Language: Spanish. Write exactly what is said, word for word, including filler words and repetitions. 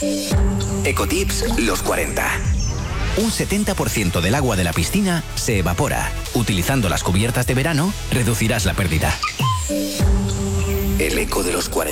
Ecotips los cuarenta. Un setenta por ciento del agua de la piscina se evapora. Utilizando las cubiertas de verano, reducirás la pérdida. El eco de los cuarenta.